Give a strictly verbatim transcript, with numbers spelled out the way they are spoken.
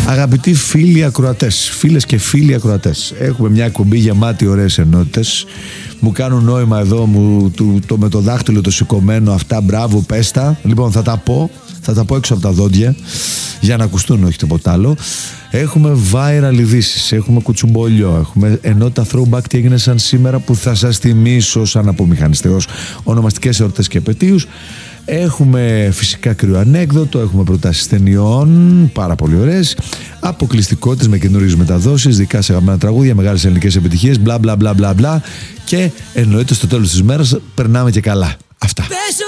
Αγαπητοί φίλοι ακροατές, φίλες και φίλοι ακροατές, έχουμε μια εκπομπή γεμάτη ωραίες ενότητες. Μου κάνουν νόημα εδώ μου, το, το, με το δάχτυλο το σηκωμένο αυτά, μπράβο, πέστα. Λοιπόν, θα τα πω, θα τα πω έξω από τα δόντια για να ακουστούν, όχι τίποτα άλλο. Έχουμε viral ειδήσεις, έχουμε κουτσουμπολιό, έχουμε ενότητα throwback τι έγινε σαν σήμερα που θα σας θυμίσω σαν απομηχανιστέως ονομαστικές εορτές και επετείους. Έχουμε φυσικά κρυοανέκδοτο, έχουμε προτάσεις ταινιών, πάρα πολύ ωραίες, αποκλειστικότητες με καινούριες μεταδόσεις, δικά σε αγαπημένα τραγούδια, μεγάλες ελληνικές επιτυχίες, μπλα μπλα μπλα μπλα μπλα, και εννοείται στο τέλος της μέρας περνάμε και καλά. Αυτά.